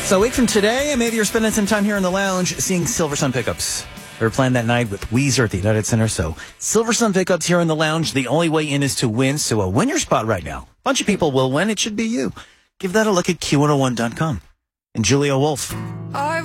So a week from today, maybe you're spending some time here in the lounge seeing Silver Sun Pickups. We're playing that night with Weezer at the United Center. So Silver Sun Pickups here in the lounge. The only way in is to win. So win your spot right now. A bunch of people will win. It should be you. Give that a look at Q101.com. And Julia Wolf.